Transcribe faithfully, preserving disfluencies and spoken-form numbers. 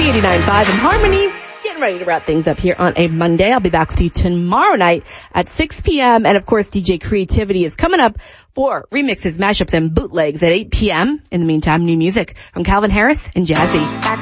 eighty-nine point five in Harmony. Getting ready to wrap things up here on a Monday. I'll be back with you tomorrow night at six p.m. And of course, D J Creativity is coming up for remixes, mashups, and bootlegs at eight p.m. In the meantime, new music from Calvin Harris and Jazzy.